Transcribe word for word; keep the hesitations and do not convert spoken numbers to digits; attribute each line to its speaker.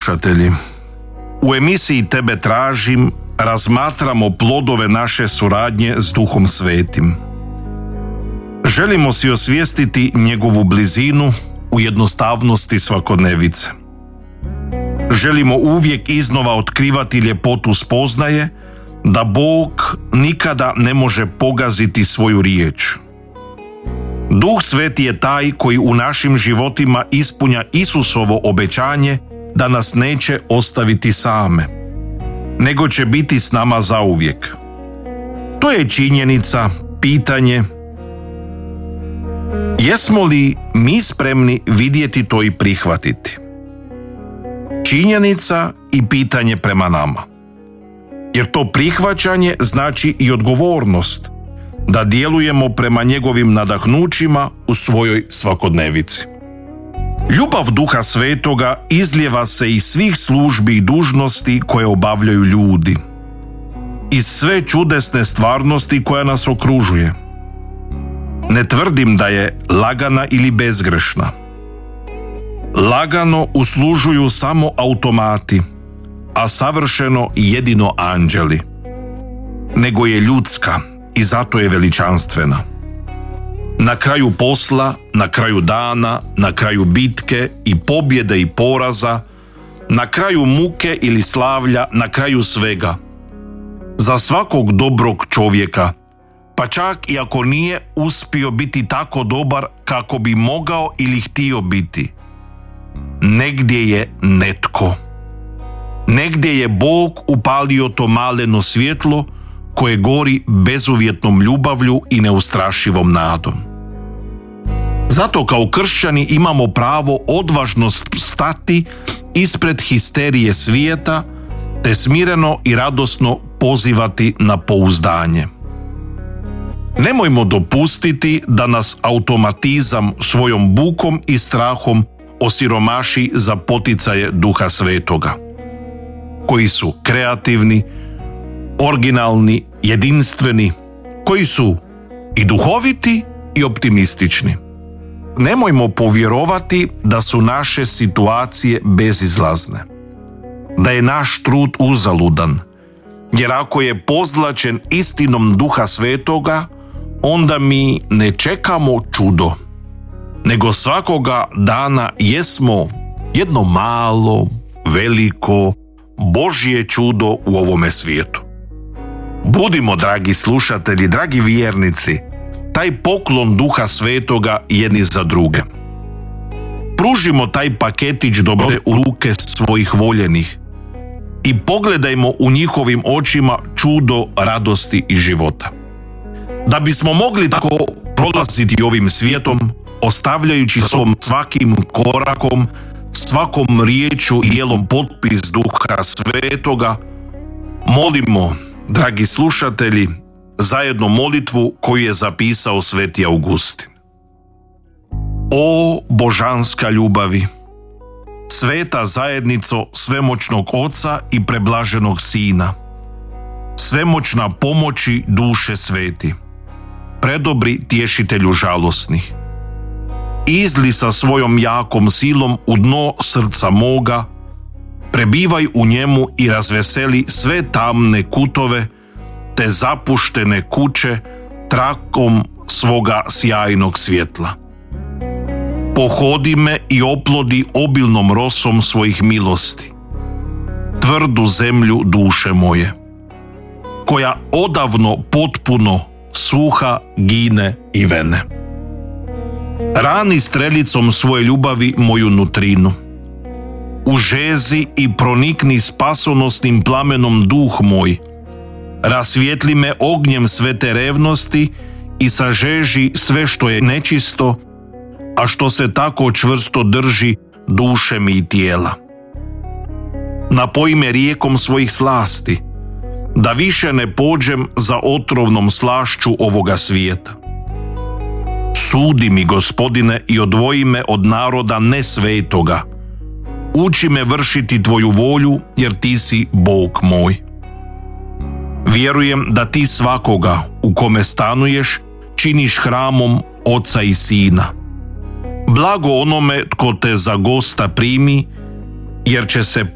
Speaker 1: slušatelji, u emisiji Tebe tražim razmatramo plodove naše suradnje s Duhom Svetim. Želimo si osvijestiti njegovu blizinu u jednostavnosti svakodnevice. Želimo uvijek iznova otkrivati ljepotu spoznaje da Bog nikada ne može pogaziti svoju riječ. Duh Sveti je taj koji u našim životima ispunja Isusovo obećanje da nas neće ostaviti same, nego će biti s nama zauvijek. To je činjenica, pitanje. Jesmo li mi spremni vidjeti to i prihvatiti? Činjenica i pitanje prema nama. Jer to prihvaćanje znači i odgovornost da djelujemo prema njegovim nadahnućima u svojoj svakodnevici. Ljubav Duha Svetoga izlijeva se iz svih službi i dužnosti koje obavljaju ljudi, iz sve čudesne stvarnosti koja nas okružuje. Ne tvrdim da je lagana ili bezgrešna. Lagano uslužuju samo automati, a savršeno jedino anđeli. Nego je ljudska i zato je veličanstvena. Na kraju posla, na kraju dana, na kraju bitke i pobjede i poraza, na kraju muke ili slavlja, na kraju svega. Za svakog dobrog čovjeka, pa čak i ako nije uspio biti tako dobar kako bi mogao ili htio biti, negdje je netko. Negdje je Bog upalio to maleno svjetlo koje gori bezuvjetnom ljubavlju i neustrašivom nadom. Zato kao kršćani imamo pravo odvažno stati ispred histerije svijeta te smireno i radosno pozivati na pouzdanje. Nemojmo dopustiti da nas automatizam svojom bukom i strahom osiromaši za poticaje Duha Svetoga, koji su kreativni, originalni, jedinstveni, koji su i duhoviti i optimistični. Nemojmo povjerovati da su naše situacije bezizlazne, da je naš trud uzaludan, jer ako je pozlačen istinom Duha Svetoga, onda mi ne čekamo čudo, nego svakoga dana jesmo jedno malo, veliko, Božje čudo u ovome svijetu. Budimo, dragi slušatelji, dragi vjernici, taj poklon Duha Svetoga jedni za druge. Pružimo taj paketić dobre u ruke svojih voljenih i pogledajmo u njihovim očima čudo radosti i života. Da bismo mogli tako prolaziti ovim svijetom, ostavljajući svom svakim korakom, svakom riječu i djelom potpis Duha Svetoga, molimo, dragi slušatelji, zajedno molitvu koju je zapisao sveti Augustin. O božanska ljubavi, sveta zajednico svemoćnog Oca i preblaženog Sina, svemoćna pomoći duše sveti, predobri tješitelju žalosnih, izli sa svojom jakom silom u dno srca moga, prebivaj u njemu i razveseli sve tamne kutove te zapuštene kuće trakom svoga sjajnog svjetla. Pohodi me i oplodi obilnom rosom svojih milosti, tvrdu zemlju duše moje, koja odavno potpuno suha gine i vene. Rani strelicom svoje ljubavi moju nutrinu, u žezi i pronikni spasonosnim plamenom duh moj, rasvijetli me ognjem svete revnosti i sažeži sve što je nečisto, a što se tako čvrsto drži duše mi i tijela. Napoji me rijekom svojih slasti, da više ne pođem za otrovnom slašću ovoga svijeta. Sudi mi, Gospodine, i odvoji me od naroda nesvetoga. Uči me vršiti tvoju volju, jer ti si Bog moj. Vjerujem da ti svakoga u kome stanuješ činiš hramom Oca i Sina. Blago onome tko te za gosta primi, jer će se